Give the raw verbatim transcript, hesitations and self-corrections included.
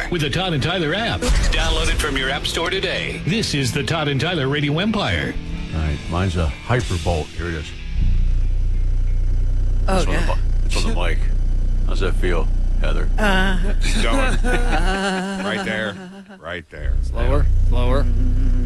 with the Todd and Tyler app. Download it from your app store today. This is the Todd and Tyler Radio Empire. All right, mine's a Hyperbolt. Here it is. Oh, it's, yeah. on the, it's on the mic. How's that feel, Heather? Uh, Keep going. Right there. Right there. Slower, slower.